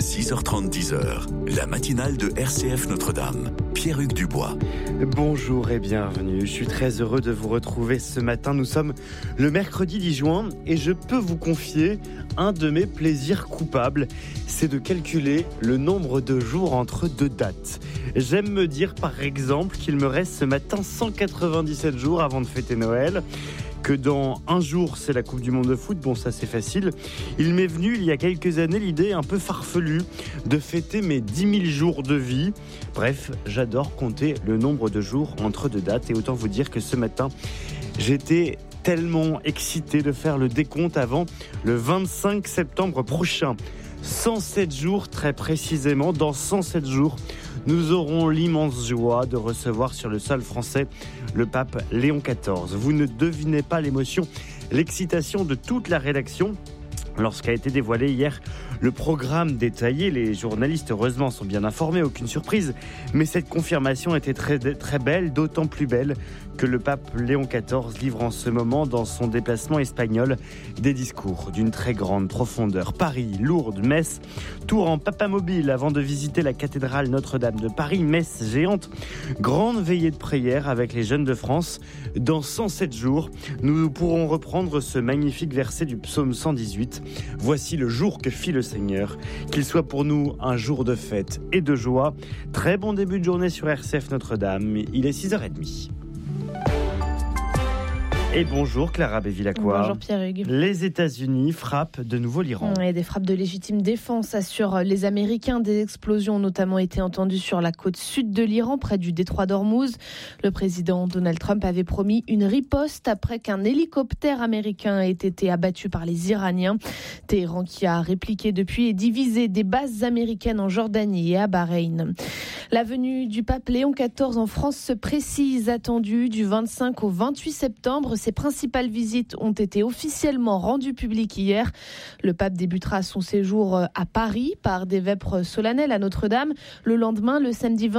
6h30, 10h, la matinale de RCF Notre-Dame. Pierre-Hugues Dubois. Bonjour et bienvenue. Je suis très heureux de vous retrouver ce matin. Nous sommes le mercredi 10 juin et je peux vous confier un de mes plaisirs coupables. C'est de calculer le nombre de jours entre deux dates. J'aime me dire par exemple qu'il me reste ce matin 197 jours avant de fêter Noël. Que dans un jour, c'est la Coupe du Monde de foot. Bon, ça, c'est facile. Il m'est venu, il y a quelques années, l'idée un peu farfelue de fêter mes 10 000 jours de vie. Bref, j'adore compter le nombre de jours entre deux dates. Et autant vous dire que ce matin, j'étais tellement excité de faire le décompte avant le 25 septembre prochain. 107 jours très précisément. Dans 107 jours, nous aurons l'immense joie de recevoir sur le sol français le pape Léon XIV. Vous ne devinez pas l'émotion, l'excitation de toute la rédaction lorsqu'a été dévoilé hier le programme détaillé. Les journalistes, heureusement, sont bien informés, aucune surprise. Mais cette confirmation était très, très belle, d'autant plus belle que le pape Léon XIV livre en ce moment, dans son déplacement espagnol, des discours d'une très grande profondeur. Paris, Lourdes, Metz, Tours en papamobile avant de visiter la cathédrale Notre-Dame de Paris, messe géante, grande veillée de prière avec les jeunes de France. Dans 107 jours, nous pourrons reprendre ce magnifique verset du psaume 118. Voici le jour que fit le Seigneur, qu'il soit pour nous un jour de fête et de joie. Très bon début de journée sur RCF Notre-Dame, il est 6h30. Et bonjour Clara Bévilacqua. Bonjour Pierre-Hugues. Les États-Unis frappent de nouveau l'Iran. Et des frappes de légitime défense assurent les Américains. Des explosions ont notamment été entendues sur la côte sud de l'Iran, près du détroit d'Ormuz. Le président Donald Trump avait promis une riposte après qu'un hélicoptère américain ait été abattu par les Iraniens. Téhéran qui a répliqué depuis et divisé des bases américaines en Jordanie et à Bahreïn. La venue du pape Léon XIV en France se précise, attendue du 25 au 28 septembre. Ses principales visites ont été officiellement rendues publiques hier. Le pape débutera son séjour à Paris par des vêpres solennelles à Notre-Dame. Le lendemain, le samedi